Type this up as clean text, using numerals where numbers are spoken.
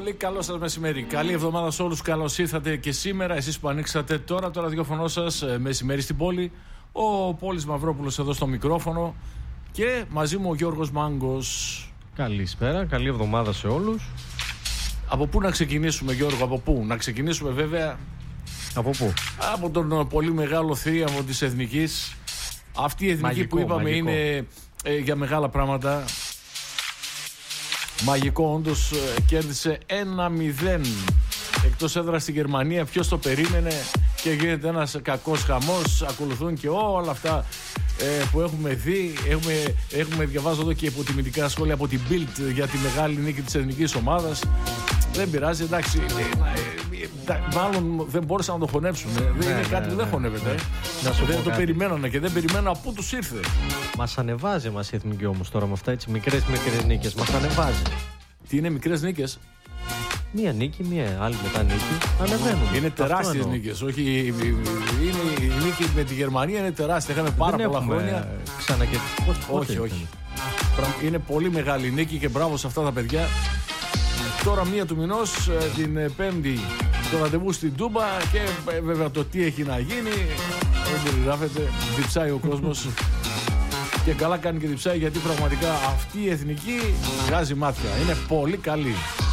Πολύ καλό σας μεσημέρι. Καλή εβδομάδα σε όλους. Καλώς ήρθατε και σήμερα. Εσείς που ανοίξατε τώρα το ραδιόφωνο σας, μεσημέρι στην πόλη. Ο Πόλης Μαυρόπουλος εδώ στο μικρόφωνο. Και μαζί μου ο Γιώργος Μάγκος. Καλησπέρα, καλή εβδομάδα σε όλους. Από πού να ξεκινήσουμε, Γιώργο, από πού? Να ξεκινήσουμε βέβαια. Από πού? Από τον πολύ μεγάλο θρίαμβο της Εθνικής. Αυτή η Εθνική Μαγικό, που είπαμε μαγικό. είναι για μεγάλα πράγματα. Μαγικό, όντως. Κέρδισε 1-0 εκτός έδρας στη Γερμανία. Ποιος το περίμενε? Και γίνεται ένας κακός χαμός. Ακολουθούν και όλα αυτά που έχουμε δει. Έχουμε διαβάσει εδώ και υποτιμητικά σχόλια από την Bild για τη μεγάλη νίκη της εθνικής ομάδας. Δεν πειράζει, εντάξει. Μάλλον δεν μπόρεσαν να το χωνέψουν. Δεν είναι κάτι που δεν χωνεύεται. Δεν το περιμένανε και δεν περιμέναν από πού τους ήρθε. Μας ανεβάζει μας η εθνική όμως τώρα με αυτά, έτσι, μικρές νίκες. Μας ανεβάζει. Τι είναι μικρές νίκες? Μία νίκη, μία άλλη μετά νίκη. Ανεβαίνουμε. Είναι τεράστιες νίκες. Όχι, η νίκη με τη Γερμανία είναι τεράστια. Είχαμε πάρα πολλά χρόνια. Όχι. Είναι πολύ μεγάλη νίκη και μπράβο σε αυτά τα παιδιά. Τώρα 1 του μηνός, την Πέμπτη, το ραντεβού στην Τούμπα και βέβαια το τι έχει να γίνει. Δεν περιγράφεται. Διψάει ο κόσμος. Και καλά κάνει και διψάει, γιατί πραγματικά αυτή η εθνική βγάζει μάτια. Είναι πολύ καλή.